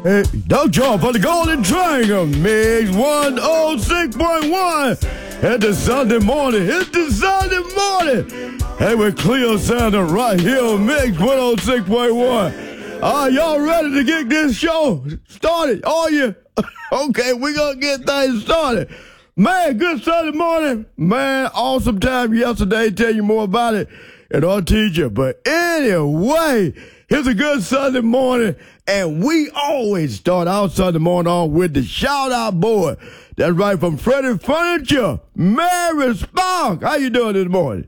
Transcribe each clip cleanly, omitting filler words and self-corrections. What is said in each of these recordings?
Hey, don't jump for the Golden Triangle, Mix 106.1. It's the Sunday morning. It's the Sunday morning. Hey, with Cleo Sanders right here on Mix 106.1. Are y'all ready to get this show started? Are you? Okay, we're going to get things started. Man, good Sunday morning. Man, awesome time yesterday. Tell you more about it in our teacher. But anyway, here's a good Sunday morning. And we always start our Sunday morning on with the shout-out boy. That's right, from Freddie Furniture, Mary Spark. How you doing this morning?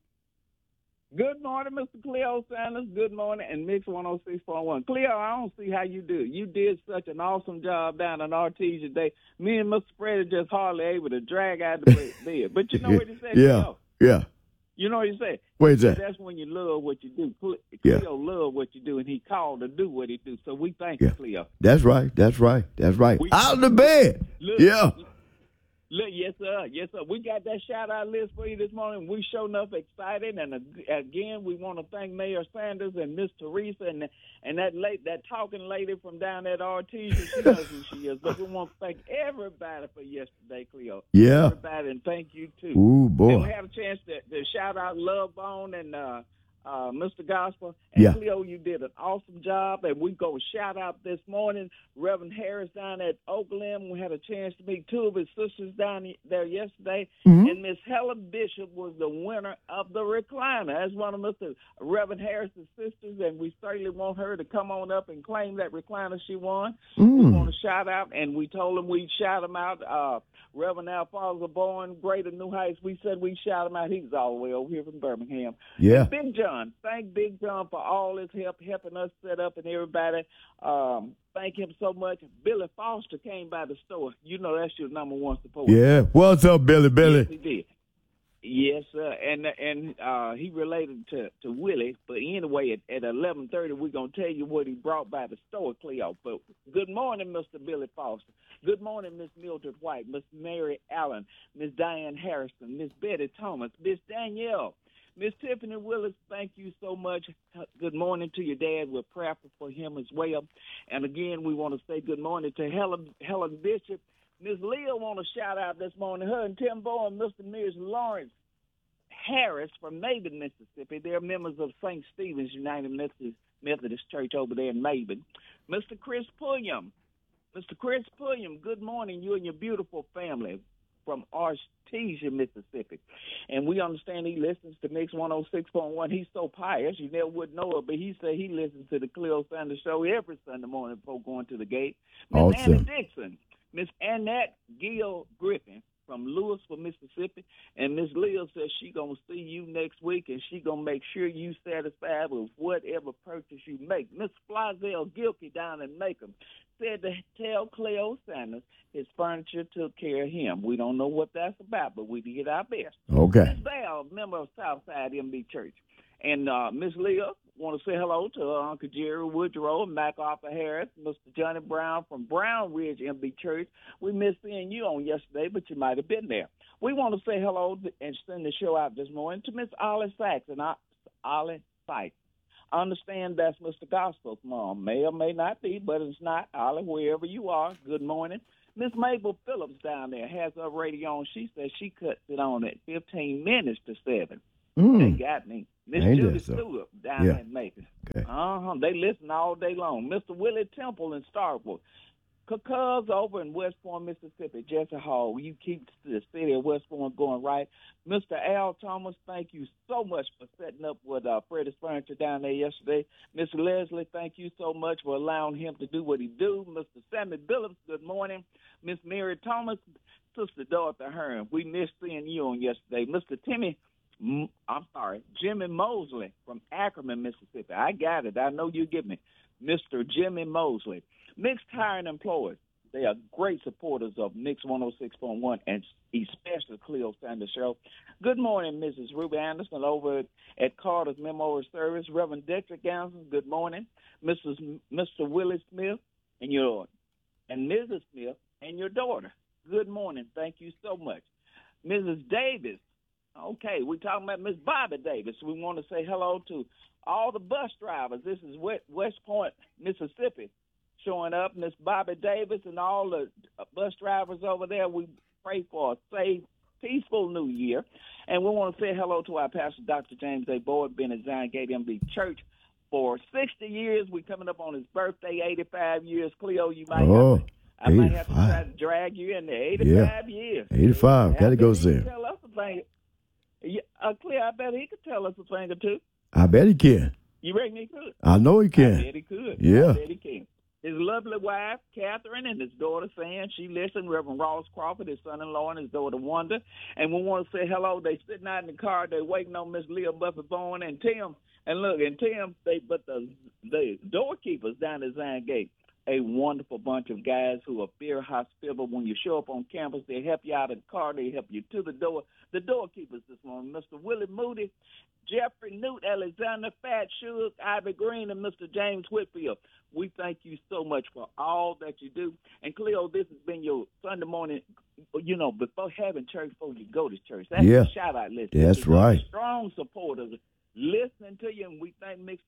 Good morning, Mr. Cleo Sanders. Good morning, and Mix 106.1. Cleo, I don't see how you do. You did such an awesome job down at RT today. Me and Mr. Freddie just hardly able to drag out the bed. But you know what he said, Cleo? Yeah. You know what he said? What is that? That's when you love what you do. Cleo love what you do, and he called to do what he do. So we thank you, Cleo. That's right. Out of the bed. Look, yes, sir. We got that shout-out list for you this morning. We sure enough excited. And again, we want to thank Mayor Sanders and Miss Teresa and that talking lady from down at RT. She knows who she is. But we want to thank everybody for yesterday, Cleo. Yeah. Everybody, and thank you, too. Ooh, boy. And we have a chance to shout out Love Bone and Mr. Gospel. And Cleo, you did an awesome job. And we go shout out this morning, Reverend Harris down at Oakland. We had a chance to meet two of his sisters down there yesterday. Mm-hmm. And Miss Helen Bishop was the winner of the recliner. That's one of Mr. Reverend Harris's sisters, and we certainly want her to come on up and claim that recliner she won. We want to shout out, and we told him we'd shout him out. Reverend Alfonso Bourne, Greater New Heights, we said we'd shout him out. He's all the way over here from Birmingham. Yeah. And Big John, thank Big John for all his help, helping us set up and everybody. Thank him so much. Billy Foster came by the store. You know that's your number one supporter. Yeah. What's up, Billy? Yes, he did. Yes, sir. And he related to Willie. But anyway, at 11:30, we're going to tell you what he brought by the store, Cleo. But good morning, Mr. Billy Foster. Good morning, Miss Mildred White, Miss Mary Allen, Miss Diane Harrison, Miss Betty Thomas, Miss Danielle, Miss Tiffany Willis, thank you so much. Good morning to your dad. We're prayerful for him as well. And again, we want to say good morning to Helen Bishop. Miss Leah want to shout out this morning. Her and Tim Bowe and Mr. and Ms. Lawrence Harris from Maben, Mississippi. They're members of St. Stephen's United Methodist Church over there in Maben. Mr. Chris Pulliam. Mr. Chris Pulliam, good morning. You and your beautiful family from Artesia, Mississippi. And we understand he listens to Mix 106.1. He's so pious, you never would know it, but he said he listens to the Cleo Sanders Show every Sunday morning before going to the gate. Miss Awesome. Anna Dixon, Miss Annette Gill Griffin from Louisville, Mississippi. And Miss Leah says she going to see you next week, and she going to make sure you satisfied with whatever purchase you make. Miss Flazell Gilkey down in Macomb said to tell Cleo Sanders his furniture took care of him. We don't know what that's about, but we did our best. Okay. Miss Bell, member of Southside MB Church. And Miss Leah want to say hello to Uncle Jerry Woodrow, MacArthur Harris, Mr. Johnny Brown from Brown Ridge MB Church. We missed seeing you on yesterday, but you might have been there. We want to say hello and send the show out this morning to Miss Ollie Sachs and Ollie Sykes. I understand that's Mr. Gospel's mom. May or may not be, but it's not. Ollie, wherever you are, good morning. Miss Mabel Phillips down there has her radio on. She says she cuts it on at 15 minutes to 7. They got me. Miss Judy Stewart down there in Macon. Okay. They listen all day long. Mr. Willie Temple in Starkville. Cuz over in West Point, Mississippi, Jesse Hall. You keep the city of West Point going right. Mr. Al Thomas, thank you so much for setting up with Freddie's Furniture down there yesterday. Mr. Leslie, thank you so much for allowing him to do what he do. Mr. Sammy Billups, good morning. Miss Mary Thomas, Sister Dorothy Hearn, we missed seeing you on yesterday. Mr. Jimmy Mosley from Ackerman, Mississippi. I got it. I know you get me. Mr. Jimmy Mosley. Mixed Hiring Employees. They are great supporters of Mix 106.1 and especially Cleo Sanders Show. Good morning, Mrs. Ruby Anderson over at Carter's Memorial Service. Reverend Dexter Ganson, good morning. Mr. Willie Smith and Mrs. Smith and your daughter. Good morning. Thank you so much. Mrs. Davis. Okay, we're talking about Miss Bobby Davis. We want to say hello to all the bus drivers. This is West Point, Mississippi. showing up. Miss Bobby Davis and all the bus drivers over there, we pray for a safe, peaceful New Year. And we want to say hello to our pastor, Dr. James A. Boyd, been at Zion Gate MD Church for 60 years. We're coming up on his birthday, 85 years. Cleo, you might I might have to try to drag you in there. 85 years. 85. Got to go there. Tell us a thing. Cleo, I bet he could tell us a thing or two. I bet he can. You reckon he could? I know he can. I bet he could. Yeah. I bet he can. His lovely wife, Catherine, and his daughter, Sam, she listened. Reverend Ross Crawford, his son-in-law, and his daughter, Wanda. And we want to say hello. They sitting out in the car. They waiting on Miss Leah Buffett Bowen and Tim. And look, and Tim, but the doorkeepers down at Zion Gate, a wonderful bunch of guys who are very hospitable. When you show up on campus, they help you out of the car. They help you to the door. The doorkeepers this morning, Mr. Willie Moody, Jeffrey Newt, Alexander Fat, Suge, Ivy Green, and Mr. James Whitfield. We thank you so much for all that you do. And Cleo, this has been your Sunday morning, before having church, before you go to church. That's a shout-out list. That's right. Strong supporters listening to you, and we thank Mix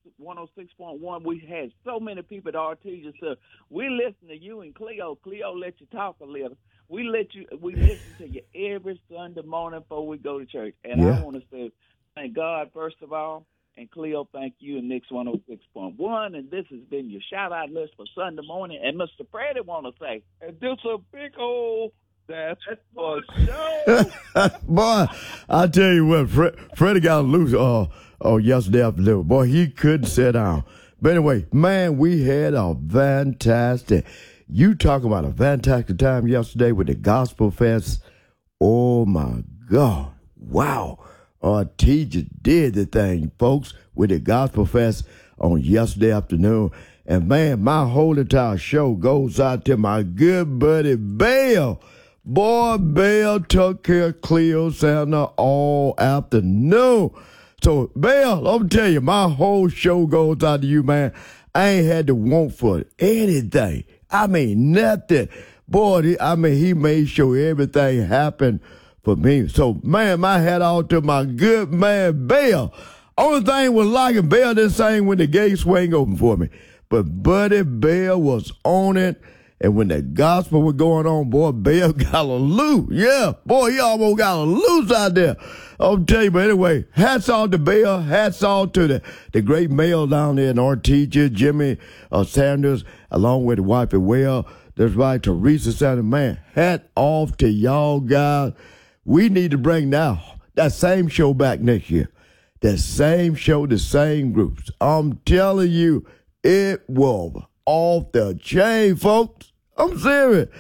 106.1. We had so many people at Artesia, so we listen to you and Cleo. Cleo let you talk a little. We listen to you every Sunday morning before we go to church. And I want to say thank God, first of all, and Cleo, thank you, and Mix 106.1. And this has been your shout-out list for Sunday morning. And Mr. Freddie want to say, this a big old that's for sure. Boy, I tell you what, Freddie got loose yesterday afternoon. Boy, he couldn't sit down. But anyway, man, we had a fantastic, you talking about a fantastic time yesterday with the Gospel Fest. Oh, my God. Wow. Our teacher did the thing, folks, with the Gospel Fest on yesterday afternoon. And, man, my whole entire show goes out to my good buddy, Bale. Boy, Bale took care of Cleo Santa all afternoon. So, Bale, I'm going to tell you, my whole show goes out to you, man. I ain't had to want for anything. I mean, nothing. Boy, he made sure everything happened for me. So, man, my hat out to my good man, Bale. Only thing was liking Bale didn't sing when the gate swing open for me. But Buddy Bale was on it. And when the gospel was going on, boy, Bale got a loose. Yeah, boy, he almost got a loose out there. I'll tell you, but anyway, hats off to Bale, hats off to the great male down there in Artesia, Jimmy Sanders, along with the wife as well. That's right, Teresa Sanders. Man, hat off to y'all guys. We need to bring that same show back next year. That same show, the same groups. I'm telling you, it was off the chain, folks. I'm serious.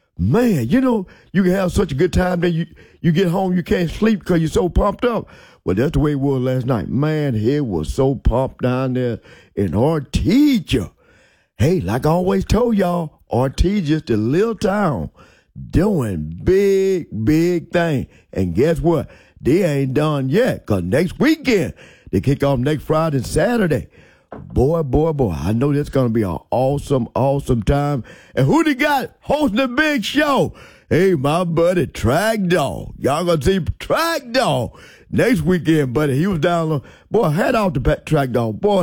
Man, you can have such a good time that you get home, you can't sleep because you're so pumped up. Well, that's the way it was last night. Man, it was so pumped down there in Artesia. Hey, like I always told y'all, Artesia's the little town doing big, big things. And guess what? They ain't done yet, because next weekend, they kick off next Friday and Saturday. Boy, I know that's going to be an awesome, awesome time. And who they got hosting the big show? Hey, my buddy, Track Dog. Y'all going to see Track Dog next weekend, buddy. He was down. Boy, hat off to Track Dog. Boy,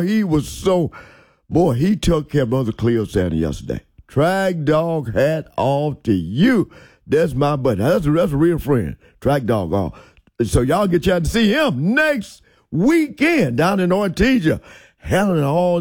he took care of Brother Cleo Santa yesterday. Track Dog, hat off to you. That's my buddy. That's a real friend. Track Dog. So y'all get a chance to see him next weekend down in Artesia. Handling all